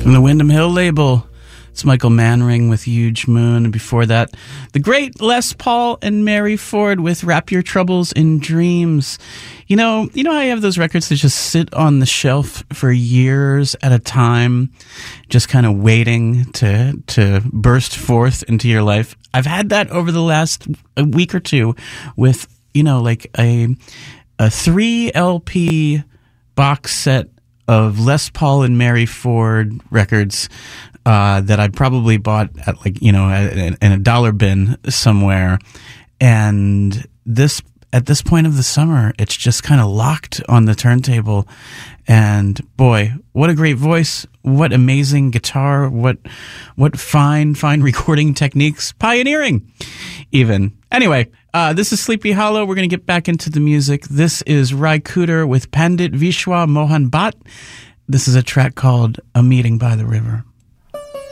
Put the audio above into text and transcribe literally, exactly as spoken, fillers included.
From the Windham Hill label, it's Michael Manring with Huge Moon. And before that, the great Les Paul and Mary Ford with Wrap Your Troubles in Dreams. You know, you know how you have those records that just sit on the shelf for years at a time, just kind of waiting to to burst forth into your life? I've had that over the last a week or two with, you know, like a a three L P box set of Les Paul and Mary Ford records uh, that I probably bought at, like, you know, in a dollar bin somewhere. And this, at this point of the summer, it's just kind of locked on the turntable. And boy, what a great voice. What amazing guitar. What, what fine, fine recording techniques. Pioneering, even. Anyway, uh, this is Sleepy Hollow. We're going to get back into the music. This is Rai Cooder with Pandit Vishwa Mohan Bhatt. This is a track called A Meeting by the River.